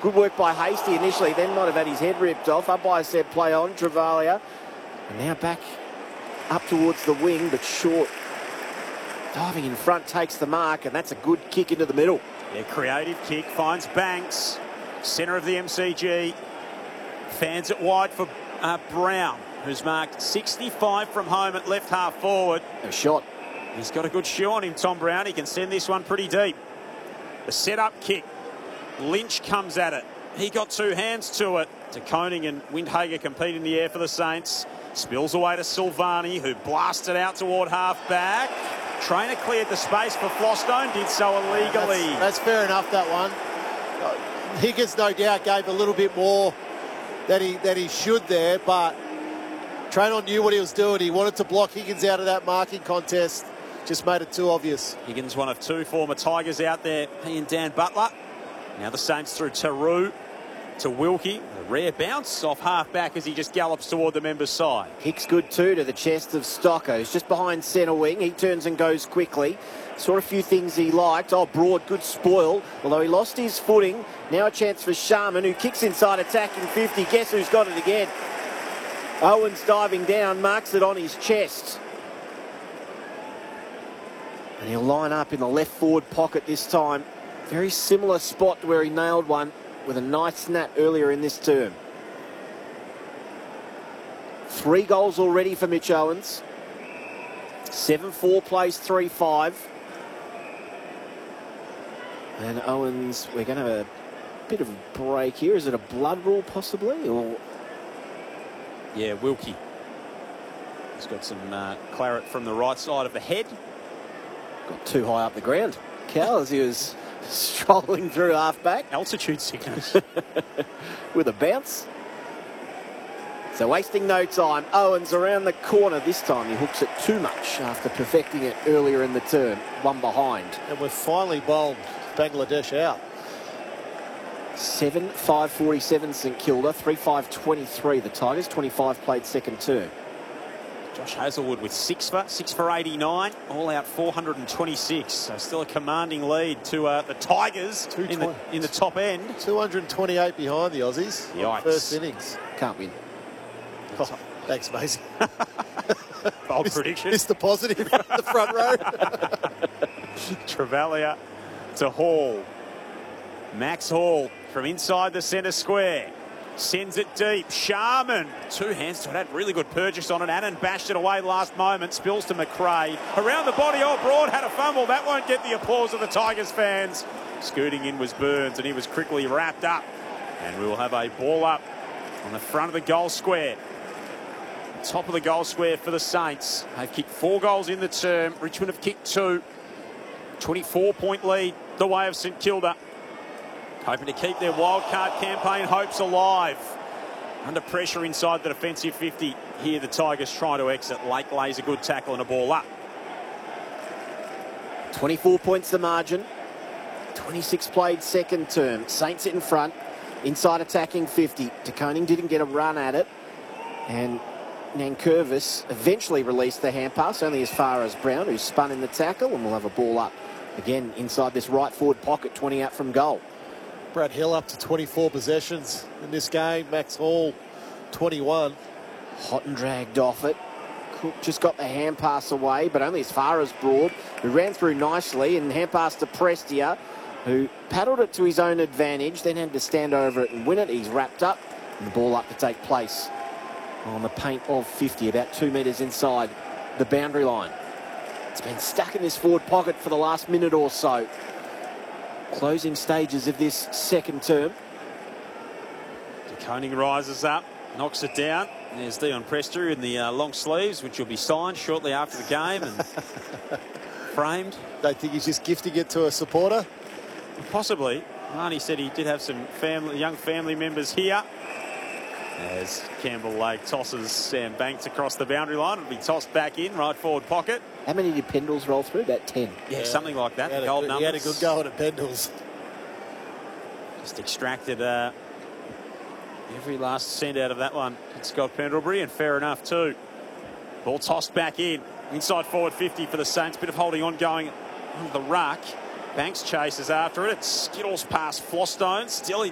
Good work by Hasty initially, then might have had his head ripped off. Umpire said play on, Travalia. And now back up towards the wing, but short. Diving in front, takes the mark, and that's a good kick into the middle. Yeah, creative kick, finds Banks, centre of the MCG. Fans it wide for Brown, who's marked 65 from home at left half forward. A shot. He's got a good shoe on him, Tom Brown. He can send this one pretty deep. The set-up kick. Lynch comes at it. He got two hands to it. De Koning and Windhager compete in the air for the Saints. Spills away to Silvani, who blasted out toward half-back. Trainer cleared the space for Flostone, did so illegally. That's fair enough, that one. Higgins, no doubt, gave a little bit more than he should there, but Traynor knew what he was doing. He wanted to block Higgins out of that marking contest. Just made it too obvious. Higgins, one of two former Tigers out there, he and Dan Butler. Now the Saints through Taru to Wilkie. A rare bounce off half-back as he just gallops toward the member's side. Kicks good too to the chest of Stocko. He's just behind centre wing. He turns and goes quickly. Saw a few things he liked. Oh, Broad, good spoil. Although he lost his footing. Now a chance for Sharman, who kicks inside attacking 50. Guess who's got it again? Owens diving down, marks it on his chest. And he'll line up in the left forward pocket this time. Very similar spot to where he nailed one with a nice snap earlier in this term. 3 goals already for Mitch Owens. 7-4 plays 3-5. And Owens, we're going to have a bit of a break here. Is it a blood rule possibly? Or yeah, Wilkie. He's got some claret from the right side of the head. Got too high up the ground. Cal, as he was strolling through half-back. Altitude sickness. With a bounce. So wasting no time. Owens around the corner. This time he hooks it too much after perfecting it earlier in the term. One behind. And we've finally bowled Bangladesh out. 7-5-47 St Kilda. 3-5-23 the Tigers. 25 played second term. Josh Hazelwood with 6 for 89, all out 426. So still a commanding lead to the Tigers in the top end. 228 behind the Aussies. Yikes. First innings. Can't win. Oh, thanks, Maisie. Bold prediction. Mr. Positive in the front row. Travalia to Hall. Max Hall from inside the centre square. Sends it deep. Sharman. 2 hands to it. Had really good purchase on it. Annan bashed it away last moment. Spills to McRae. Around the body. Oh, Broad had a fumble. That won't get the applause of the Tigers fans. Scooting in was Burns, and he was quickly wrapped up. And we will have a ball up on the front of the goal square. Top of the goal square for the Saints. They've kicked 4 goals in the term. Richmond have kicked 2. 24-point lead the way of St Kilda. Hoping to keep their wildcard campaign hopes alive. Under pressure inside the defensive 50. Here the Tigers try to exit. Lake lays a good tackle and a ball up. 24 points the margin. 26 played second term. Saints it in front. Inside attacking 50. De Koning didn't get a run at it. And Nankervis eventually released the hand pass, only as far as Brown, who spun in the tackle, and we'll have a ball up again inside this right forward pocket, 20 out from goal. Brad Hill up to 24 possessions in this game. Max Hall, 21. Hot and dragged off it. Cook just got the hand pass away, but only as far as Broad, who ran through nicely, and hand pass to Prestia, who paddled it to his own advantage, then had to stand over it and win it. He's wrapped up, and the ball up to take place on the paint of 50, about 2 metres inside the boundary line. It's been stuck in this forward pocket for the last minute or so. Closing stages of this second term. De Koning rises up, knocks it down. There's Dion Prester in the long sleeves, which will be signed shortly after the game and framed. Don't think he's just gifting it to a supporter? Possibly. Marnie said he did have some young family members here. As Campbell Lake tosses Sam Banks across the boundary line. It'll be tossed back in, right forward pocket. How many did Pendles roll through? About 10. Yeah, something like that. He had a good go at Pendles. Just extracted every last cent out of that one. It's Scott Pendlebury, and fair enough too. Ball tossed back in. Inside forward 50 for the Saints. Bit of holding on going on the ruck. Banks chases after it. It skittles past Flostone. Still